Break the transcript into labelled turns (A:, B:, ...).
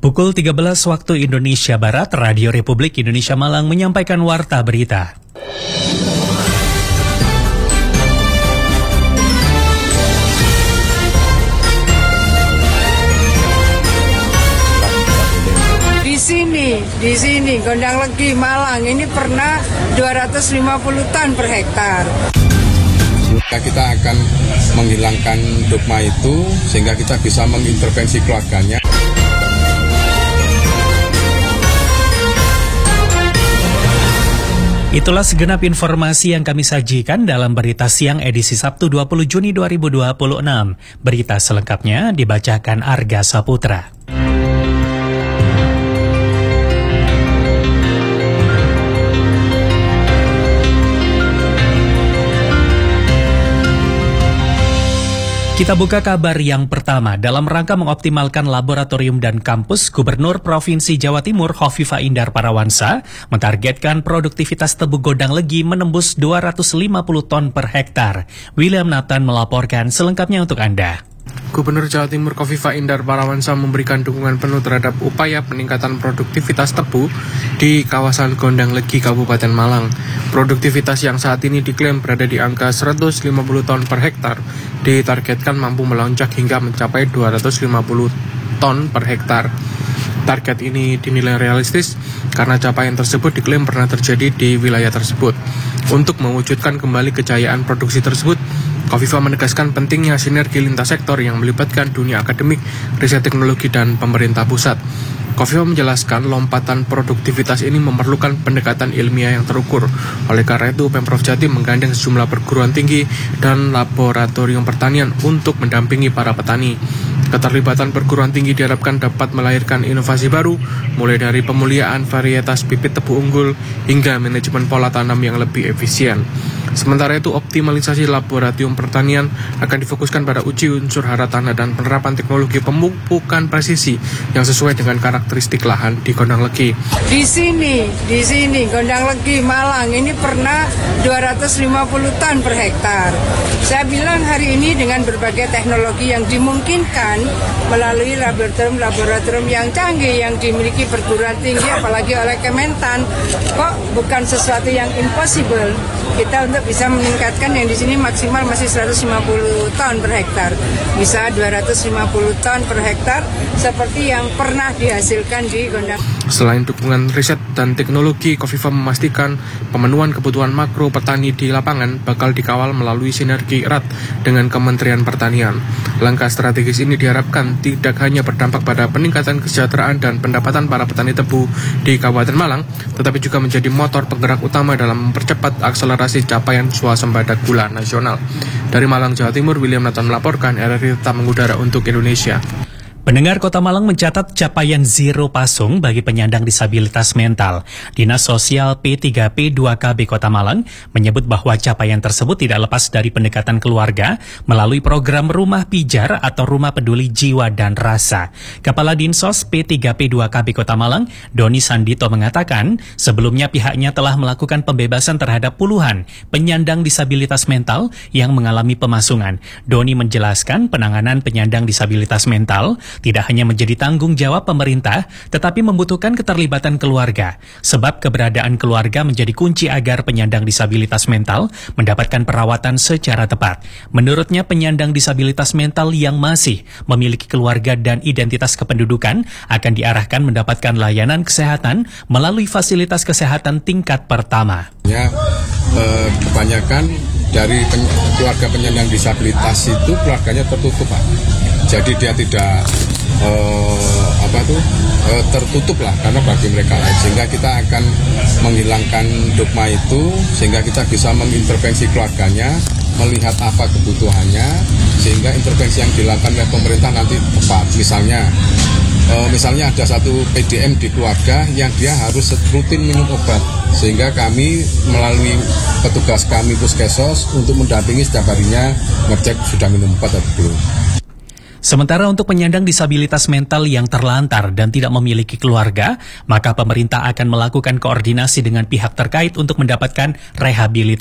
A: Pukul 13 waktu Indonesia Barat, Radio Republik Indonesia Malang menyampaikan warta berita.
B: Di sini Gondang Legi Malang ini pernah 250 ton per hektar.
C: Kita akan menghilangkan dogma itu sehingga kita bisa mengintervensi keluarganya.
A: Itulah segenap informasi yang kami sajikan dalam Berita Siang edisi Sabtu 20 Juni 2026. Berita selengkapnya dibacakan Arga Saputra. Kita buka kabar yang pertama. Dalam rangka mengoptimalkan laboratorium dan kampus, Gubernur Provinsi Jawa Timur Khofifah Indar Parawansa mentargetkan produktivitas tebu Gondang Legi menembus 250 ton per hektar. William Nathan melaporkan selengkapnya untuk Anda.
D: Gubernur Jawa Timur Khofifah Indar Parawansa memberikan dukungan penuh terhadap upaya peningkatan produktivitas tebu di kawasan Gondang Legi, Kabupaten Malang. Produktivitas yang saat ini diklaim berada di angka 150 ton per hektar, ditargetkan mampu melonjak hingga mencapai 250 ton per hektar. Target ini dinilai realistis karena capaian tersebut diklaim pernah terjadi di wilayah tersebut. Untuk mewujudkan kembali kejayaan produksi tersebut, Khofifah menegaskan pentingnya sinergi lintas sektor yang melibatkan dunia akademik, riset teknologi, dan pemerintah pusat. Khofifah menjelaskan lompatan produktivitas ini memerlukan pendekatan ilmiah yang terukur. Oleh karena itu, Pemprov Jatim menggandeng sejumlah perguruan tinggi dan laboratorium pertanian untuk mendampingi para petani. Keterlibatan perguruan tinggi diharapkan dapat melahirkan inovasi baru, mulai dari pemuliaan varietas bibit tebu unggul hingga manajemen pola tanam yang lebih efisien. Sementara itu, optimalisasi laboratorium pertanian akan difokuskan pada uji unsur hara tanah dan penerapan teknologi pemupukan presisi yang sesuai dengan karakteristik lahan di Gondang Legi.
B: Di sini Gondang Legi Malang ini pernah 250 ton per hektar. Saya bilang hari ini dengan berbagai teknologi yang dimungkinkan melalui laboratorium yang canggih yang dimiliki perguruan tinggi apalagi oleh Kementan, kok bukan sesuatu yang impossible. Kita untuk bisa meningkatkan yang di sini maksimal masih 150 ton per hektar, bisa 250 ton per hektar seperti yang pernah dihasilkan di Gondang.
D: Selain dukungan riset dan teknologi, Khofifah memastikan pemenuhan kebutuhan makro petani di lapangan bakal dikawal melalui sinergi erat dengan Kementerian Pertanian. Langkah strategis ini diharapkan tidak hanya berdampak pada peningkatan kesejahteraan dan pendapatan para petani tebu di Kabupaten Malang, tetapi juga menjadi motor penggerak utama dalam mempercepat akselerasi capaian swasembada gula nasional. Dari Malang, Jawa Timur, William Nathan melaporkan, RRI tetap mengudara untuk Indonesia.
A: Pendengar, Kota Malang mencatat capaian zero pasung bagi penyandang disabilitas mental. Dinas Sosial P3P 2KB Kota Malang menyebut bahwa capaian tersebut tidak lepas dari pendekatan keluarga melalui program Rumah Pijar atau Rumah Peduli Jiwa dan Rasa. Kepala Dinsos P3P 2KB Kota Malang, Doni Sandito mengatakan, sebelumnya pihaknya telah melakukan pembebasan terhadap puluhan penyandang disabilitas mental yang mengalami pemasungan. Doni menjelaskan penanganan penyandang disabilitas mental tidak hanya menjadi tanggung jawab pemerintah, tetapi membutuhkan keterlibatan keluarga. Sebab keberadaan keluarga menjadi kunci agar penyandang disabilitas mental mendapatkan perawatan secara tepat. Menurutnya, penyandang disabilitas mental yang masih memiliki keluarga dan identitas kependudukan akan diarahkan mendapatkan layanan kesehatan melalui fasilitas kesehatan tingkat pertama.
C: Kebanyakan dari keluarga penyandang disabilitas itu keluarganya tertutup, Pak. Jadi dia tidak tertutup lah karena bagi mereka lain, sehingga kita akan menghilangkan dogma itu sehingga kita bisa mengintervensi keluarganya, melihat apa kebutuhannya sehingga intervensi yang dilakukan oleh pemerintah nanti tepat. Misalnya ada satu PDM di keluarga yang dia harus rutin minum obat, sehingga kami melalui petugas kami Puskesos untuk mendampingi setiap harinya ngecek sudah minum obat atau belum.
A: Sementara untuk penyandang disabilitas mental yang terlantar dan tidak memiliki keluarga, maka pemerintah akan melakukan koordinasi dengan pihak terkait untuk mendapatkan rehabilitasi.